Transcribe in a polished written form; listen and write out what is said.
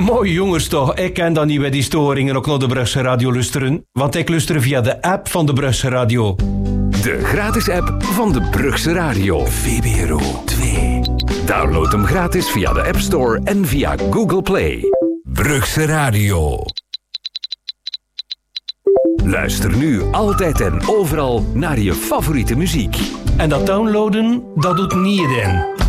Mooi jongens toch, ik ken dan niet bij die storingen ook naar de Brugse Radio luisteren, want ik luister via de app van de Brugse Radio. De gratis app van de Brugse Radio. VBRO 2. Download hem gratis via de App Store en via Google Play. Brugse Radio. Luister nu altijd en overal naar je favoriete muziek. En dat downloaden, dat doet niet iedereen.